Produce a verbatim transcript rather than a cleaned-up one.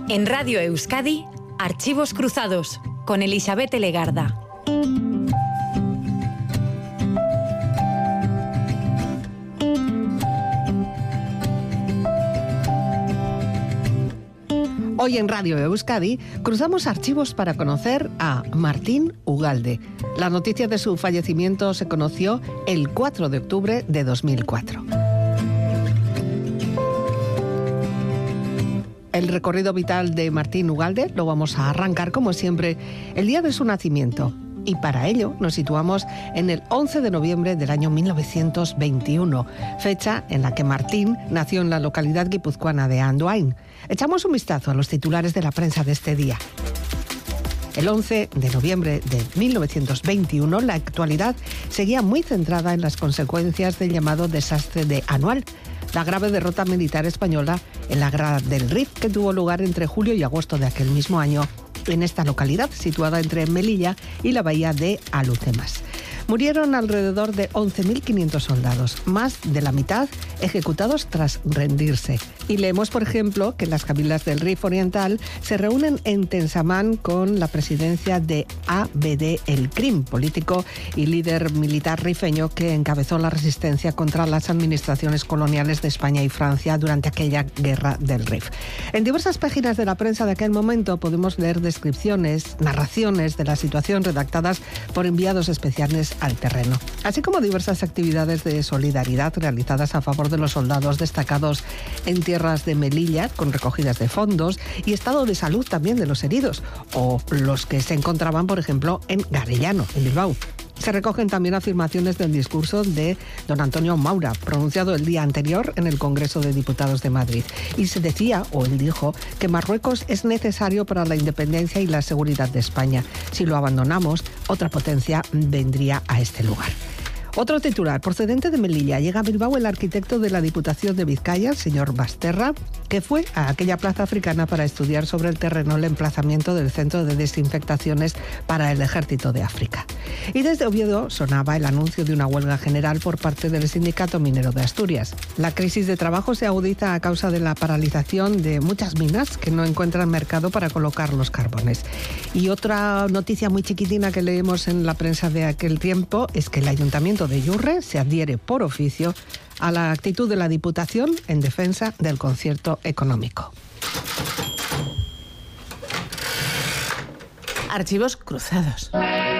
En Radio Euskadi, Archivos Cruzados, con Elisabeth Legarda. Hoy en Radio Euskadi cruzamos archivos para conocer a Martín Ugalde. La noticia de su fallecimiento se conoció el cuatro de octubre de dos mil cuatro. El recorrido vital de Martín Ugalde lo vamos a arrancar, como siempre, el día de su nacimiento. Y para ello nos situamos en el once de noviembre del año mil novecientos veintiuno, fecha en la que Martín nació en la localidad guipuzcoana de Andoain. Echamos un vistazo a los titulares de la prensa de este día. El once de noviembre de mil novecientos veintiuno, la actualidad seguía muy centrada en las consecuencias del llamado desastre de Anual, la grave derrota militar española en la Guerra del Rif, que tuvo lugar entre julio y agosto de aquel mismo año en esta localidad, situada entre Melilla y la bahía de Alhucemas. Murieron alrededor de once mil quinientos soldados, más de la mitad ejecutados tras rendirse. Y leemos, por ejemplo, que las cabilas del Rif Oriental se reúnen en Tensamán con la presidencia de A B D El Krim, político y líder militar rifeño que encabezó la resistencia contra las administraciones coloniales de España y Francia durante aquella guerra del Rif. En diversas páginas de la prensa de aquel momento podemos leer descripciones, narraciones de la situación redactadas por enviados especiales al terreno, así como diversas actividades de solidaridad realizadas a favor de los soldados destacados en tierras de Melilla, con recogidas de fondos y estado de salud también de los heridos, o los que se encontraban, por ejemplo, en Garellano, en Bilbao. Se recogen también afirmaciones del discurso de don Antonio Maura, pronunciado el día anterior en el Congreso de Diputados de Madrid. Y se decía, o él dijo, que Marruecos es necesario para la independencia y la seguridad de España. Si lo abandonamos, otra potencia vendría a este lugar. Otro titular, procedente de Melilla, llega a Bilbao el arquitecto de la Diputación de Vizcaya, el señor Basterra, que fue a aquella plaza africana para estudiar sobre el terreno el emplazamiento del centro de desinfectaciones para el Ejército de África. Y desde Oviedo sonaba el anuncio de una huelga general por parte del Sindicato Minero de Asturias. La crisis de trabajo se agudiza a causa de la paralización de muchas minas que no encuentran mercado para colocar los carbones. Y otra noticia muy chiquitina que leemos en la prensa de aquel tiempo es que el Ayuntamiento de Yurre se adhiere por oficio a la actitud de la Diputación en defensa del concierto económico. Archivos cruzados.